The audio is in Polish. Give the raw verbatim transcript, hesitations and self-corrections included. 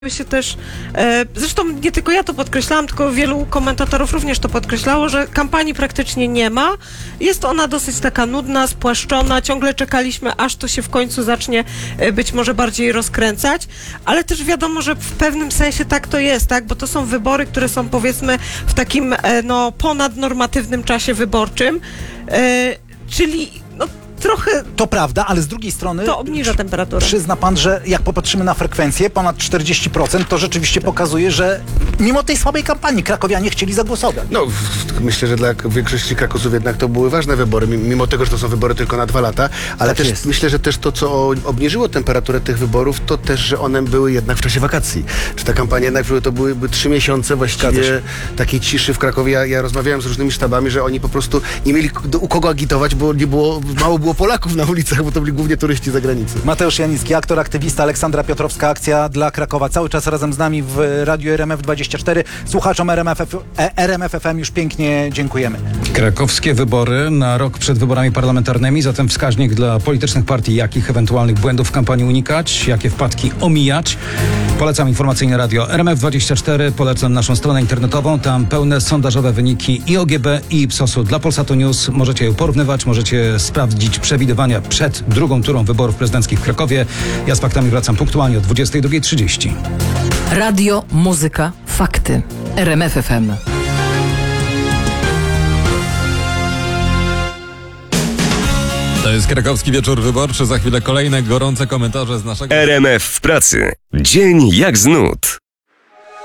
się też, e, zresztą nie tylko ja to podkreślałam, tylko wielu komentatorów również to podkreślało, że kampanii praktycznie nie ma. Jest ona dosyć taka nudna, spłaszczona, ciągle czekaliśmy, aż to się w końcu zacznie e, być może bardziej rozkręcać, ale też wiadomo, że w pewnym sensie tak to jest, tak, bo to są wybory, które są powiedzmy w takim e, no ponadnormatywnym czasie wyborczym, e, czyli no trochę To prawda, ale z drugiej strony to obniża temperaturę. przyzna pan, że jak popatrzymy na frekwencję, ponad czterdzieści procent, to rzeczywiście pokazuje, że mimo tej słabej kampanii krakowianie chcieli zagłosować. No, w- myślę, że dla większości Krakowców jednak to były ważne wybory, mi- mimo tego, że to są wybory tylko na dwa lata, ale Tak też jest. myślę, że też to, co o- obniżyło temperaturę tych wyborów, to też, że one były jednak w czasie wakacji. Czy ta kampania jednak, że to byłyby trzy miesiące Zgadza właściwie się. takiej ciszy w Krakowie. Ja, ja rozmawiałem z różnymi sztabami, że oni po prostu nie mieli k- do, u kogo agitować, bo nie było, mało było Polaków na ulicach, bo to byli głównie turyści z zagranicy. Mateusz Janicki, aktor, aktywista, Aleksandra Piotrowska, akcja dla Krakowa. Cały czas razem z nami w Radiu R M F dwadzieścia cztery. Słuchaczom R M F F, e, R M F F M już pięknie dziękujemy. Krakowskie wybory na rok przed wyborami parlamentarnymi, zatem wskaźnik dla politycznych partii, jakich ewentualnych błędów w kampanii unikać, jakie wpadki omijać. Polecam informacyjne radio R M F dwadzieścia cztery, polecam naszą stronę internetową, tam pełne sondażowe wyniki i O G B, i Ipsosu dla Polsatu News. Możecie je porównywać, możecie sprawdzić przewidywania przed drugą turą wyborów prezydenckich w Krakowie. Ja z faktami wracam punktualnie o dwudziestej drugiej trzydzieści. Radio, muzyka, fakty. R M F F M. To jest Krakowski Wieczór Wyborczy. Za chwilę kolejne gorące komentarze z naszego... R M F w pracy. Dzień jak z nut.